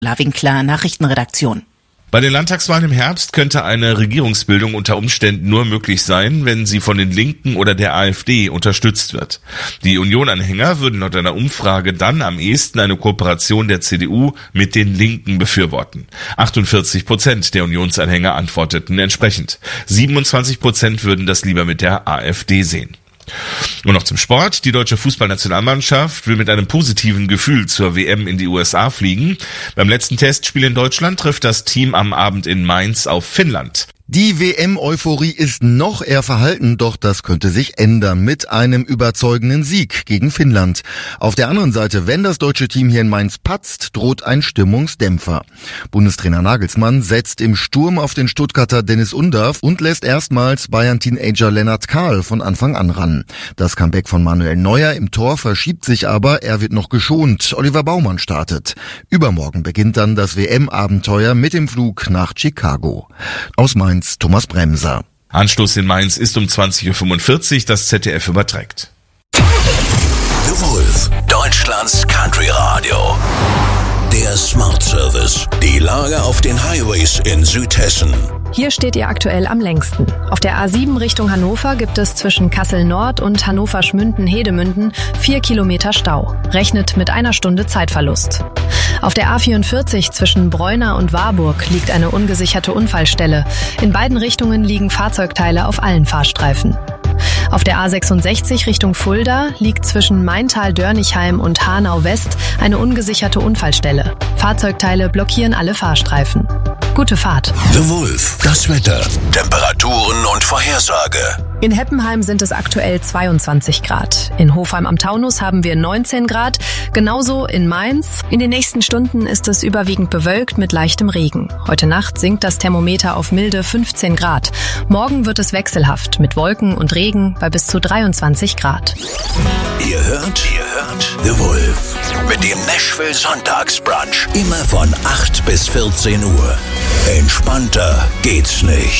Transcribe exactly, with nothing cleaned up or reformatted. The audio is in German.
Winkler, Nachrichtenredaktion. Bei den Landtagswahlen im Herbst könnte eine Regierungsbildung unter Umständen nur möglich sein, wenn sie von den Linken oder der AfD unterstützt wird. Die Union-Anhänger würden laut einer Umfrage dann am ehesten eine Kooperation der C D U mit den Linken befürworten. achtundvierzig Prozent der Unionsanhänger antworteten entsprechend. siebenundzwanzig Prozent würden das lieber mit der AfD sehen. Und noch zum Sport. Die deutsche Fußballnationalmannschaft will mit einem positiven Gefühl zur W M in die U S A fliegen. Beim letzten Testspiel in Deutschland trifft das Team am Abend in Mainz auf Finnland. Die W M-Euphorie ist noch eher verhalten, doch das könnte sich ändern mit einem überzeugenden Sieg gegen Finnland. Auf der anderen Seite, wenn das deutsche Team hier in Mainz patzt, droht ein Stimmungsdämpfer. Bundestrainer Nagelsmann setzt im Sturm auf den Stuttgarter Dennis Undav und lässt erstmals Bayern-Teenager Lennart Kahl von Anfang an ran. Das Comeback von Manuel Neuer im Tor verschiebt sich aber, er wird noch geschont. Oliver Baumann startet. Übermorgen beginnt dann das W M-Abenteuer mit dem Flug nach Chicago. Aus Mainz Thomas Bremser. Anstoß in Mainz ist um zwanzig Uhr fünfundvierzig, das Z D F überträgt. The Wolf, Deutschlands Country Radio. Der Smart Service. Die Lage auf den Highways in Südhessen. Hier steht ihr aktuell am längsten. Auf der A sieben Richtung Hannover gibt es zwischen Kassel Nord und Hannover-Schmünden-Hedemünden vier Kilometer Stau. Rechnet mit einer Stunde Zeitverlust. Auf der A vierundvierzig zwischen Breuna und Warburg liegt eine ungesicherte Unfallstelle. In beiden Richtungen liegen Fahrzeugteile auf allen Fahrstreifen. Auf der A sechsundsechzig Richtung Fulda liegt zwischen Maintal-Dörnichheim und Hanau-West eine ungesicherte Unfallstelle. Fahrzeugteile blockieren alle Fahrstreifen. Gute Fahrt. The Wolf, das Wetter, Temperaturen und Vorhersage. In Heppenheim sind es aktuell zweiundzwanzig Grad. In Hofheim am Taunus haben wir neunzehn Grad. Genauso in Mainz. In den nächsten Stunden ist es überwiegend bewölkt mit leichtem Regen. Heute Nacht sinkt das Thermometer auf milde fünfzehn Grad. Morgen wird es wechselhaft mit Wolken und Regen bei bis zu dreiundzwanzig Grad. Ihr hört, ihr hört The Wolf mit dem Nashville Sonntagsbrunch. Immer von acht bis vierzehn Uhr. Entspannter geht's nicht.